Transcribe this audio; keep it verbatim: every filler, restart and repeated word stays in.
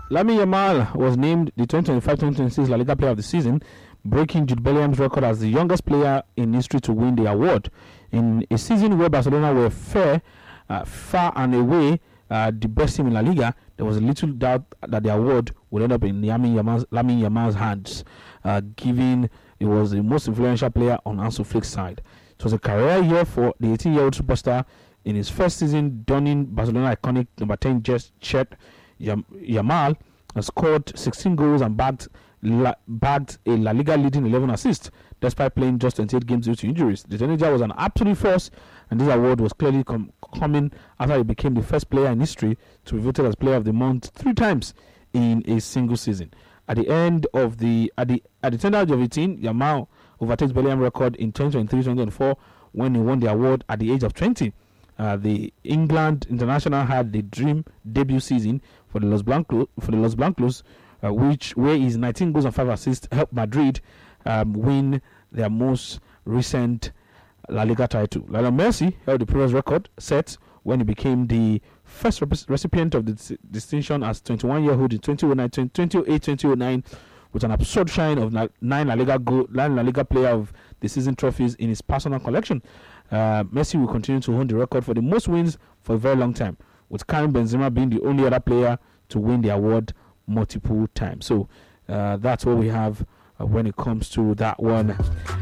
Lamine Yamal was named the twenty twenty-five twenty twenty-six La Liga Player of the Season, breaking Jude Bellingham's record as the youngest player in history to win the award. In a season where Barcelona were fair, uh, far and away uh, the best team in La Liga, there was little doubt that the award would end up in Lamine Yamal's, Lamine Yamal's hands, uh, given he was the most influential player on Hansi Flick's side. It was a career year for the eighteen-year-old superstar. In his first season donning Barcelona iconic number ten shirt, Yamal has scored sixteen goals and bagged, la, bagged a La Liga leading eleven assists, despite playing just twenty-eight games due to injuries. The teenager was an absolute force, and this award was clearly com- coming after he became the first player in history to be voted as Player of the Month three times in a single season. At the end of the at the at the tender age of eighteen, Yamal overtakes Bellingham's record in twenty twenty-three twenty twenty-four when he won the award at the age of twenty. Uh, the England international had the dream debut season for the Los Blancos, for the Los Blancos, uh, which where his nineteen goals and five assists helped Madrid um, win their most recent La Liga title. Lionel Messi held the previous record set when he became the first rep- recipient of the dis- distinction as twenty-one-year-old in twenty oh nine, twenty oh eight, twenty oh nine, with an absurd shine of na- nine La Liga goal, nine La Liga Player of the Season trophies in his personal collection. Uh, Messi will continue to hold the record for the most wins for a very long time, with Karim Benzema being the only other player to win the award multiple times. So uh, that's what we have uh, when it comes to that one.